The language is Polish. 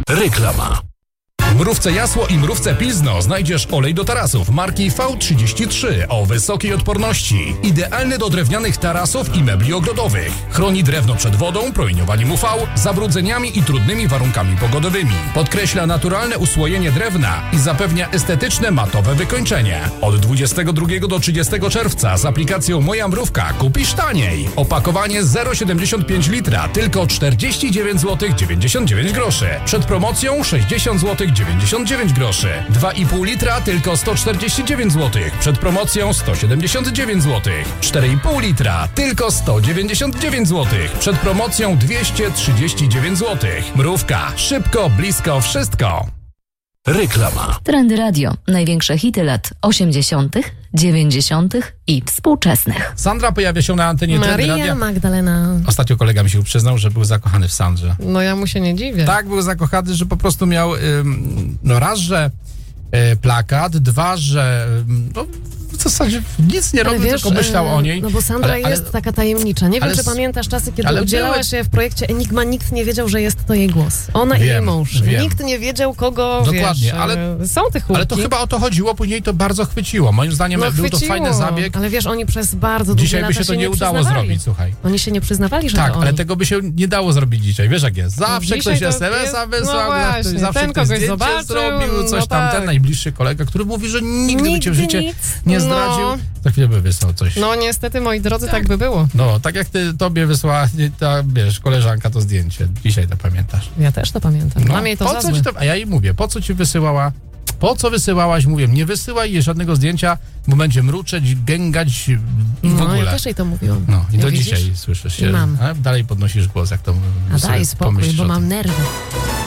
Reklama. W Mrówce Jasło i Mrówce Pilzno znajdziesz olej do tarasów marki V33 o wysokiej odporności. Idealny do drewnianych tarasów i mebli ogrodowych. Chroni drewno przed wodą, promieniowaniem UV, zabrudzeniami i trudnymi warunkami pogodowymi. Podkreśla naturalne usłojenie drewna i zapewnia estetyczne matowe wykończenie. Od 22 do 30 czerwca z aplikacją Moja Mrówka kupisz taniej. Opakowanie 0,75 litra tylko 49 zł 99 groszy. Przed promocją 60 zł 99 groszy. 2,5 litra tylko 149 zł. Przed promocją 179 zł. 4,5 litra tylko 199 zł. Przed promocją 239 zł. Mrówka. Szybko, blisko, wszystko. Reklama. Trendy Radio. Największe hity lat 80., 90. i współczesnych. Sandra pojawia się na antenie Trendy Maria Radia. Magdalena. Ostatnio kolega mi się przyznał, że był zakochany w Sandrze. No ja mu się nie dziwię. Tak, był zakochany, że po prostu miał raz, że plakat, dwa, że w zasadzie nic nie robił, tylko myślał o niej. No bo Sandra jest taka tajemnicza. Nie wiem, czy pamiętasz czasy, kiedy udzielała się w projekcie Enigma, nikt nie wiedział, że jest to jej głos. Ona i jej mąż. Nikt nie wiedział, kogo, dokładnie, ale są te chłopki. Ale to chyba o to chodziło, później to bardzo chwyciło. Moim zdaniem był to fajny zabieg. Ale wiesz, oni przez bardzo długie dzisiaj lata by się to nie udało zrobić, słuchaj. Oni się nie przyznawali, że tak, to ale oni. tego by się nie dało zrobić dzisiaj. Wiesz jak jest? Zawsze ktoś SMS-a wysłał, zawsze ktoś zdjęcie zrobił, coś tam. Ten najbliższy kolega, który mówi, że nigdy by cię w życie nie zdradził. Za chwilę by wysłał coś. No niestety, moi drodzy, tak by było. No, tak jak tobie wysłała ta, wiesz, koleżanka to zdjęcie. Dzisiaj to pamiętasz. Ja też to pamiętam. Mam jej to po co ci to, a ja jej mówię, po co ci wysyłała? Po co wysyłałaś? Mówię, nie wysyłaj jej żadnego zdjęcia, bo będzie mruczeć, gęgać i w ogóle. Ja też jej to mówiłam. No i do dzisiaj słyszysz się. Mam. Dalej podnosisz głos, jak to A daj spokój, bo mam nerwy.